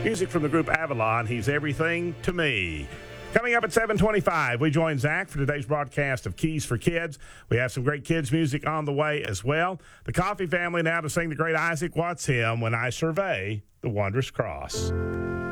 Music from the group Avalon, He's Everything to Me. Coming up at 7:25, we join Zach for today's broadcast of Keys for Kids. We have some great kids' music on the way as well. The Coffee family now to sing the great Isaac Watts hymn, When I Survey the Wondrous Cross.